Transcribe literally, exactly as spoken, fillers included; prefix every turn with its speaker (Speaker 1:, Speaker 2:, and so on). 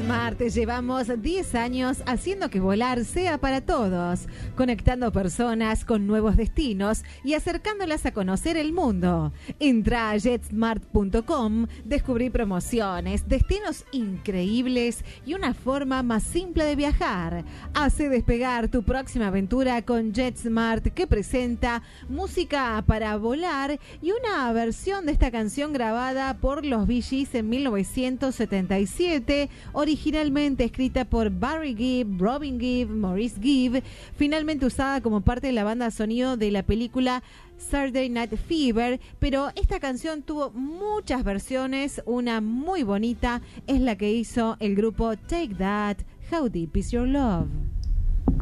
Speaker 1: JetSmart llevamos diez años haciendo que volar sea para todos, conectando personas con nuevos destinos y acercándolas a conocer el mundo. Entra a JetSmart punto com, descubrí promociones, destinos increíbles y una forma más simple de viajar. Hace despegar tu próxima aventura con JetSmart, que presenta música para volar y una versión de esta canción grabada por los Bee Gees en mil novecientos setenta y siete, originalmente escrita por Barry Gibb, Robin Gibb, Maurice Gibb, finalmente usada como parte de la banda sonido de la película Saturday Night Fever, pero esta canción tuvo muchas versiones. Una muy bonita es la que hizo el grupo Take That, How Deep Is Your Love.